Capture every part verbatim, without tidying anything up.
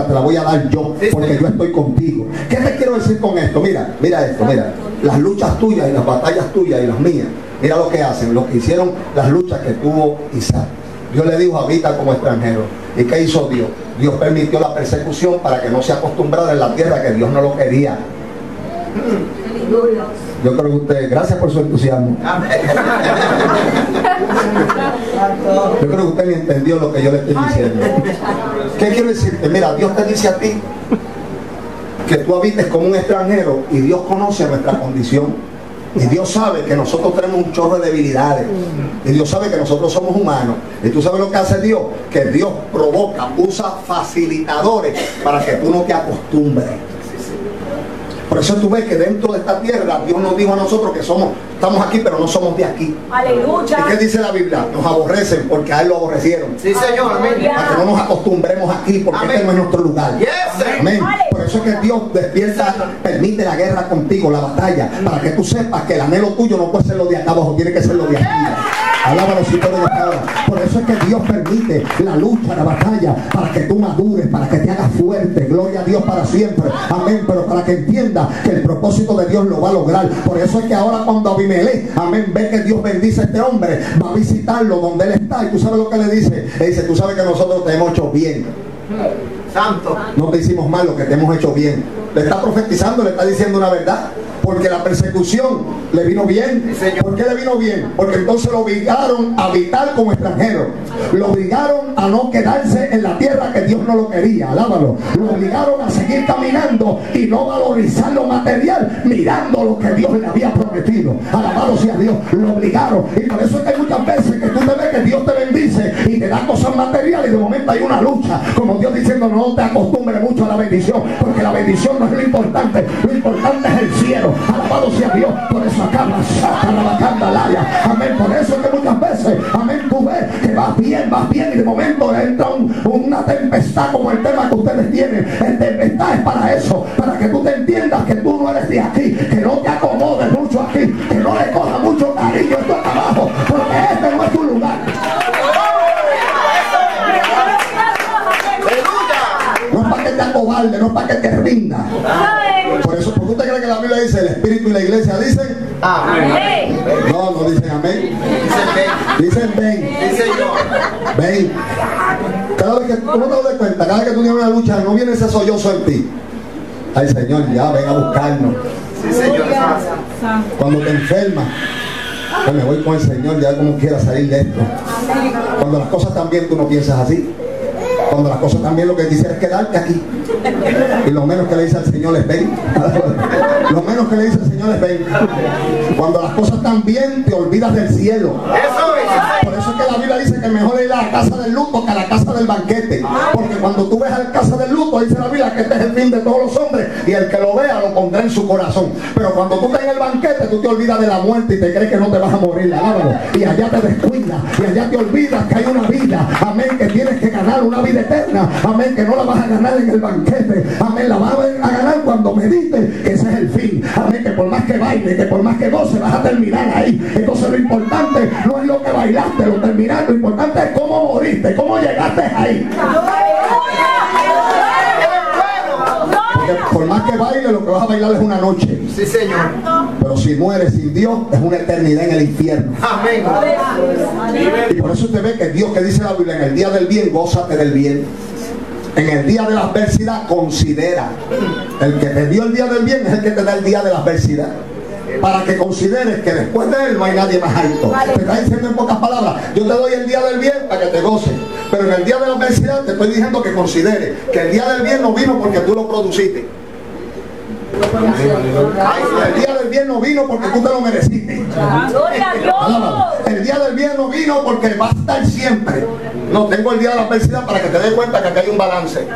te la voy a dar yo, porque yo estoy contigo. ¿Qué te quiero decir con esto? Mira, mira esto, mira. Las luchas tuyas y las batallas tuyas y las mías, mira lo que hacen, lo que hicieron las luchas que tuvo Isaac. Dios le dijo, habita como extranjero. ¿Y qué hizo Dios? Dios permitió la persecución para que no se acostumbrara en la tierra, que Dios no lo quería. Yo creo que usted, gracias por su entusiasmo. Yo creo que usted ni entendió lo que yo le estoy diciendo. ¿Qué quiero decirte? Mira, Dios te dice a ti que tú habites como un extranjero, y Dios conoce nuestra condición. Y Dios sabe que nosotros tenemos un chorro de debilidades. Y Dios sabe que nosotros somos humanos. Y tú sabes lo que hace Dios, que Dios provoca, usa facilitadores para que tú no te acostumbres. Por eso tú ves que dentro de esta tierra Dios nos dijo a nosotros que somos, estamos aquí pero no somos de aquí. Aleluya. ¿Y qué dice la Biblia? Nos aborrecen porque a Él lo aborrecieron. Sí, Señor, amén. Para que no nos acostumbremos aquí, porque amén. Este no es nuestro lugar. Yes, amén. Por eso es que Dios despierta, permite la guerra contigo, la batalla, para que tú sepas que el anhelo tuyo no puede ser lo de acá abajo, tiene que ser lo de aquí. Alábalo si puedes ahora. Por eso es que Dios permite la lucha, la batalla, para que tú madures, para que te hagas fuerte. Gloria a Dios para siempre. Amén. Pero para que entiendas que el propósito de Dios lo va a lograr. Por eso es que ahora cuando Abimelech, amén, ve que Dios bendice a este hombre, va a visitarlo donde él está. Y tú sabes lo que le dice. Le dice, tú sabes que nosotros te hemos hecho bien. Santo. No te hicimos mal, lo que te hemos hecho bien. Le está profetizando, le está diciendo una verdad. Porque la persecución le vino bien. ¿Por qué le vino bien? Porque entonces lo obligaron a habitar como extranjero. Lo obligaron a no quedarse en la tierra que Dios no lo quería. Alábalo. Lo obligaron a seguir caminando y no valorizar lo material, mirando lo que Dios le había prometido. Alabado sea Dios. Lo obligaron. Y por eso es que hay muchas veces que tú te ves que Dios te bendice y te da cosas materiales, y de momento hay una lucha. Como Dios diciendo, no te acostumbres mucho a la bendición, porque la bendición no es lo importante. Lo importante es el cielo. Alabado sea Dios. Por eso acá saca la bacanda laya. Amén. Por eso es que muchas veces, amén, tú ves que vas bien, vas bien, y de momento entra un, una tempestad como el tema que ustedes tienen. El tempestad es para eso, para que tú te entiendas que tú no eres de aquí, que no te acomodes mucho aquí, que no le cojas mucho cariño esto acá abajo, porque este no es tu lugar. No es para que te acobarde, no es para que te rinda. Por eso, ¿por qué usted cree que la Biblia dice, el Espíritu y la Iglesia dicen? Amén. No, no dicen amén. Dicen ven. Dicen yo. Ven. Cada vez que tú no te das cuenta, cada vez que tú tienes una lucha, no viene ese sollozo en ti. Ay, Señor, ya, ven a buscarnos. Sí, Señor. Cuando te enfermas, pues me voy con el Señor, ya como quiera salir de esto. Cuando las cosas están bien, tú no piensas así. Cuando las cosas también, lo que dice es quedarte aquí. Y lo menos que le dice al Señor es ven. Lo menos que le dice al Señor es ven. Cuando las cosas están bien, te olvidas del cielo. Por eso es que la Biblia dice que mejor ir a la casa del luto que a la casa del banquete. Porque cuando tú ves a la casa del luto, dice la Biblia que este es el fin de todos los hombres, y el que lo vea lo pondrá en su corazón. Pero cuando tú estás en el banquete, tú te olvidas de la muerte y te crees que no te vas a morir. Alábalo. Y allá te descuidas, y allá te olvidas que hay una vida, amén, que tienes que ganar, una vida eterna, amén, que no la vas a ganar en el banquete, amén, la vas a ganar cuando medites que ese es el fin, amén, que por más que baile, que por más que goce, vas a terminar ahí. Entonces lo importante no es lo que bailaste, lo terminaste, lo importante es cómo moriste, cómo llegaste ahí. Porque por más que baile, lo que vas a bailar es una noche. Sí, Señor. Pero si mueres sin Dios, es una eternidad en el infierno. Amén. Y por eso usted ve que Dios, que dice la Biblia, en el día del bien, gózate del bien. En el día de la adversidad, considera. El que te dio el día del bien es el que te da el día de la adversidad. Para que consideres que después de él no hay nadie más alto. Te está diciendo en pocas palabras, yo te doy el día del bien para que te goces, pero en el día de la adversidad te estoy diciendo que consideres que el día del bien no vino porque tú lo produciste. El día del bien no vino porque tú te lo mereciste. El día del bien no vino porque va a estar siempre. No, tengo el día de la adversidad para que te des cuenta que acá hay un balance.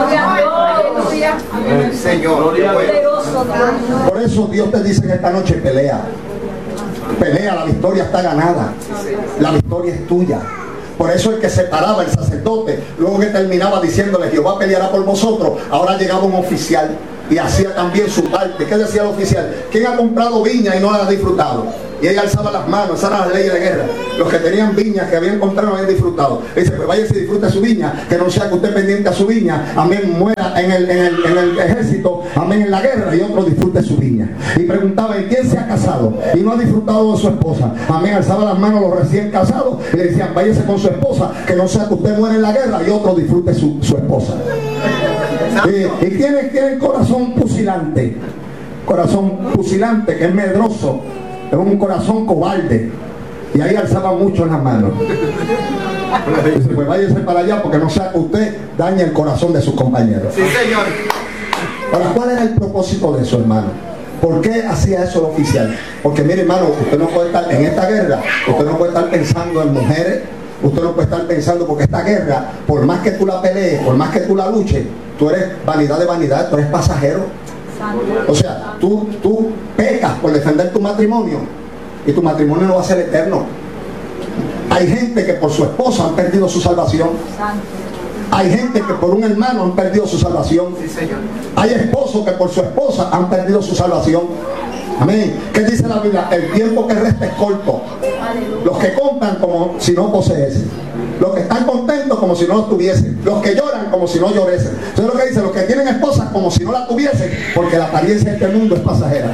Señor, por eso Dios te dice en esta noche, pelea. Pelea, la victoria está ganada. La victoria es tuya. Por eso el que se paraba, el sacerdote, luego que terminaba diciéndole, Jehová peleará por vosotros, ahora llegaba un oficial y hacía también su parte. ¿Qué decía el oficial? ¿Quién ha comprado viña y no la ha disfrutado? Y ella alzaba las manos, esas eran las leyes de guerra. Los que tenían viñas, que habían encontrado, habían disfrutado. Dice, pues váyase y disfrute su viña, que no sea que usted pendiente a su viña, amén, muera en el, en el, en el ejército, amén, en la guerra, y otro disfrute su viña. Y preguntaba, ¿y quién se ha casado y no ha disfrutado de su esposa? Amén, alzaba las manos los recién casados y le decían, váyase con su esposa, que no sea que usted muera en la guerra y otro disfrute su, su esposa. Y, y tienen, tienen corazón pusilante, corazón pusilante, que es medroso, es un corazón cobarde, y ahí alzaban mucho las manos. Dice, pues váyase para allá, porque no sea que usted dañe el corazón de sus compañeros. Sí, señor. Ahora, ¿cuál era el propósito de eso, hermano? ¿Por qué hacía eso el oficial? Porque mire, hermano, usted no puede estar en esta guerra, usted no puede estar pensando en mujeres, usted no puede estar pensando, porque esta guerra, por más que tú la pelees, por más que tú la luches, tú eres vanidad de vanidad, tú eres pasajero. O sea, tú, tú pecas por defender tu matrimonio y tu matrimonio no va a ser eterno. Hay gente que por su esposa han perdido su salvación. Hay gente que por un hermano han perdido su salvación. Hay esposos que por su esposa han perdido su salvación. Amén. ¿Qué dice la Biblia? El tiempo que resta es corto. Los que compran como si no poseyesen. Los que están contentos como si no lo tuviesen. Los que lloran como si no lloresen. Entonces lo que dice, los que tienen esposas como si no la tuviesen, porque la apariencia de este mundo es pasajera.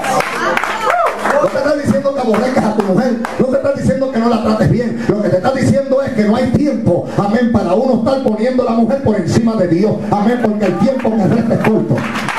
No te estás diciendo que aborrezcas a tu mujer, no te estás diciendo que no la trates bien. Lo que te estás diciendo es que no hay tiempo, amén, para uno estar poniendo a la mujer por encima de Dios. Amén, porque el tiempo que resta es corto.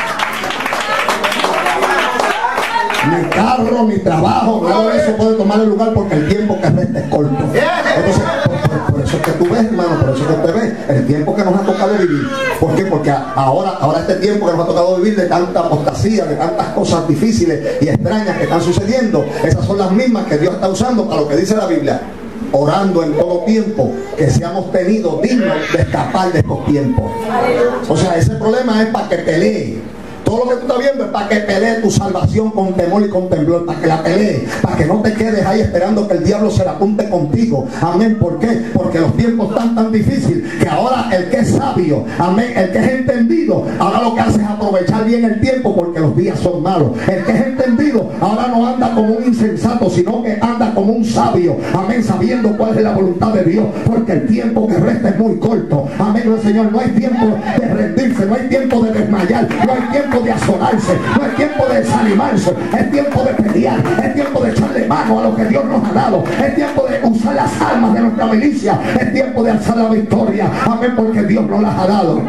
Ni carro, ni trabajo, nada de eso puede tomar el lugar, porque el tiempo que resta es corto. Entonces, por, por, por eso es que tú ves, hermano, por eso es que usted ve el tiempo que nos ha tocado vivir. ¿Por qué? Porque ahora, ahora este tiempo que nos ha tocado vivir, de tanta apostasía, de tantas cosas difíciles y extrañas que están sucediendo, esas son las mismas que Dios está usando para lo que dice la Biblia: orando en todo tiempo, que seamos tenidos dignos de escapar de estos tiempos. O sea, ese problema es para que pelee. Todo lo que tú estás viendo es para que pelee tu salvación con temor y con temblor, para que la pelee, para que no te quedes ahí esperando que el diablo se la apunte contigo. Amén. ¿Por qué? Porque los tiempos están tan difíciles que ahora el que es sabio, amén, el que es entendido, ahora lo que hace es aprovechar bien el tiempo, porque los días son malos. El que es entendido ahora no anda como un insensato, sino que anda como un sabio, amén, sabiendo cuál es la voluntad de Dios, porque el tiempo que resta es muy corto. Amén, Señor. No hay tiempo de rendirse, no hay tiempo de desmayar, no hay tiempo de asolarse, no es tiempo de desanimarse, es tiempo de pelear, es tiempo de echarle mano a lo que Dios nos ha dado, es tiempo de usar las armas de nuestra milicia, es tiempo de alzar la victoria. Amén, porque Dios nos las ha dado.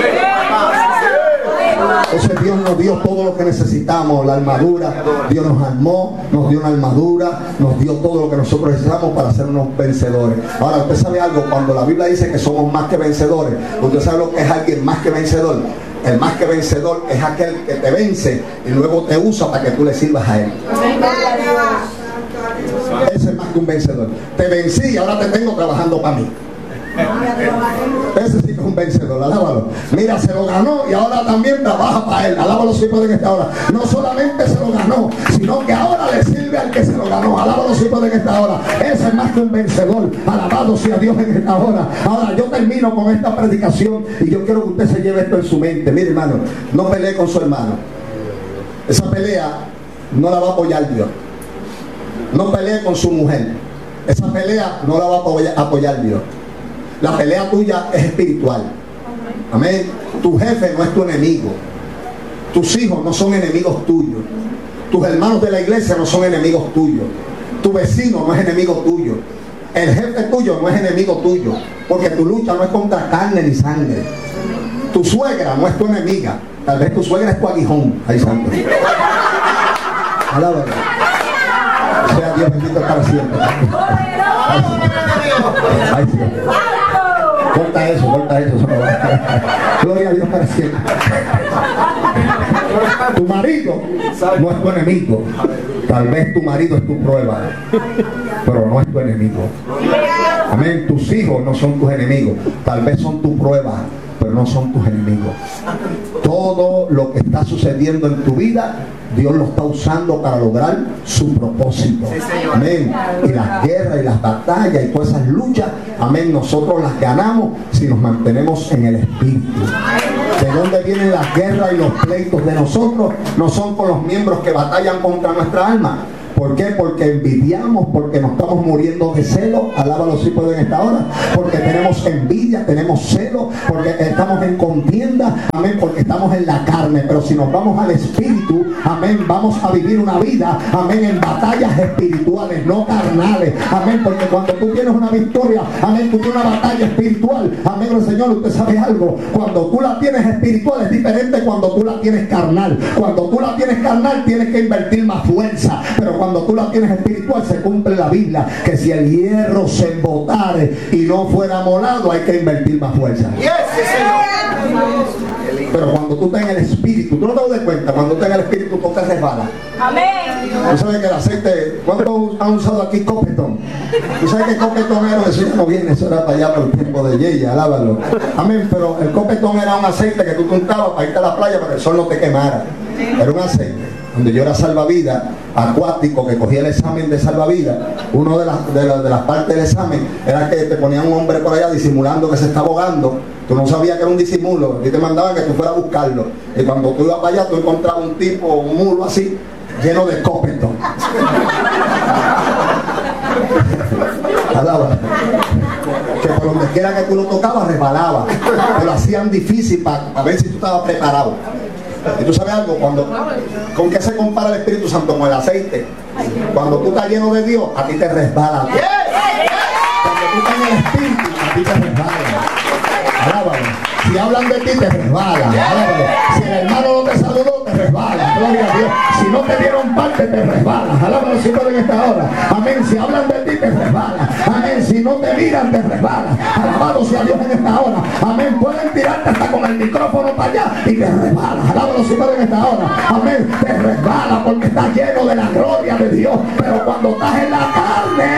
Entonces Dios nos dio todo lo que necesitamos, la armadura. Dios nos armó, nos dio una armadura, nos dio todo lo que nosotros necesitamos para ser unos vencedores. Ahora, usted sabe algo, cuando la Biblia dice que somos más que vencedores, usted sabe lo que es alguien más que vencedor. El más que vencedor es aquel que te vence y luego te usa para que tú le sirvas a él. Ese es más que un vencedor. Te vencí y ahora te tengo trabajando para mí. Ese sí que es un vencedor, alábalo. Mira, se lo ganó y ahora también trabaja para él. Alábalo si puede en esta hora. No solamente se lo ganó, sino que ahora le sirve al que se lo ganó. Alábalo si puede en esta hora. Ese es más que un vencedor. Alabado sea Dios en esta hora. Ahora yo termino con esta predicación y yo quiero que usted se lleve esto en su mente. Mire, hermano, no pelee con su hermano. Esa pelea no la va a apoyar Dios. No pelee con su mujer. Esa pelea no la va a apoyar, apoyar Dios. La pelea tuya es espiritual. Amén. Tu jefe no es tu enemigo. Tus hijos no son enemigos tuyos. Tus hermanos de la iglesia no son enemigos tuyos. Tu vecino no es enemigo tuyo. El jefe tuyo no es enemigo tuyo. Porque tu lucha no es contra carne ni sangre. Tu suegra no es tu enemiga. Tal vez tu suegra es tu aguijón. Ay, santo. Alábalo. Sea Dios bendito para siempre. Ay, Ay, sí. Corta eso, corta eso, eso no va. Gloria a Dios para siempre. Tu marido no es tu enemigo. Tal vez tu marido es tu prueba, pero no es tu enemigo. Amén. Tus hijos no son tus enemigos. Tal vez son tu prueba, pero no son tus enemigos. Todo lo que está sucediendo en tu vida, Dios lo está usando para lograr su propósito. Amén. Y las guerras y las batallas y todas esas luchas, amén, nosotros las ganamos si nos mantenemos en el Espíritu. ¿De dónde vienen las guerras y los pleitos de nosotros? No son con los miembros que batallan contra nuestra alma. ¿Por qué? Porque envidiamos, porque nos estamos muriendo de celo. Alábalo si pueden esta hora. Porque tenemos envidia, tenemos celo, porque estamos en contienda, amén, porque estamos en la carne. Pero si nos vamos al Espíritu, amén, vamos a vivir una vida, amén, en batallas espirituales, no carnales, amén, porque cuando tú tienes una victoria, amén, tú tienes una batalla espiritual, amén, el Señor, usted sabe algo, cuando tú la tienes espiritual es diferente cuando tú la tienes carnal. Cuando tú la tienes carnal tienes que invertir más fuerza, pero cuando tú la tienes espiritual se cumple la Biblia, que si el hierro se embotare y no fuera molado, hay que invertir más fuerza. Yes, sí, señor. Pero cuando tú estás en el Espíritu, tú no te das cuenta, cuando tú estás en el Espíritu tú te resbalas. Amén. Tú sabes que el aceite, ¿cuántos han usado aquí copetón? Tú sabes que copetón era, eso ya no viene, eso era para allá por el tiempo de Yeya, alábalo. Amén, pero el copetón era un aceite que tú te untabas para irte a la playa para que el sol no te quemara. Era un aceite. Donde yo era salvavidas acuático, que cogía el examen de salvavidas, una de las, de, la, de las partes del examen era que te ponían un hombre por allá disimulando que se está ahogando. Tú no sabías que era un disimulo y te mandaban que tú fueras a buscarlo. Y cuando tú ibas para allá, tú encontrabas un tipo, un mulo así, lleno de copetón. Que por donde quiera que tú lo tocabas, resbalaba. Te lo hacían difícil para ver si tú estabas preparado. Y tú sabes algo, cuando, ¿con qué se compara el Espíritu Santo? Con el aceite. Cuando tú estás lleno de Dios, a ti te resbala. Cuando tú estás en el Espíritu, a ti te resbala. Alábalo. Si hablan de ti, te resbala. Alábalo. Si el hermano no te saludó, te resbala. Gloria a Dios. Si no te dieron parte, te resbala. Alábalo si pueden en esta hora. Amén. Si hablan de ti, te resbala. Amén. Si no te miran, te resbala. Alabado sea Dios en esta hora. Amén. Pueden tirarte hasta con el micrófono para allá y te resbala. Alabado si pueden en esta hora. Amén. Te resbala porque estás lleno de la gloria de Dios. Pero cuando estás en la carne,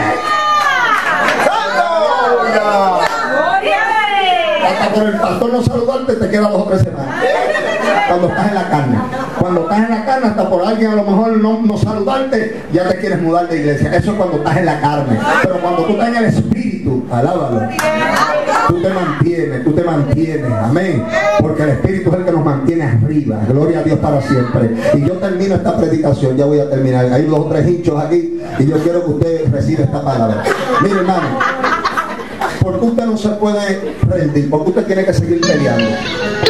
hasta por el pastor no saludarte te queda dos o tres semanas. Cuando estás en la carne. Cuando estás en la carne, hasta por alguien a lo mejor no, no saludarte, ya te quieres mudar de iglesia. Eso es cuando estás en la carne. Pero cuando tú estás en el Espíritu, alábalo. Tú te mantienes, tú te mantienes. Amén. Porque el Espíritu es el que nos mantiene arriba. Gloria a Dios para siempre. Y yo termino esta predicación, ya voy a terminar. Hay dos o tres hinchos aquí y yo quiero que usted reciba esta palabra. Mire, hermano. ¿Por qué usted no se puede rendir? ¿Por qué usted tiene que seguir peleando?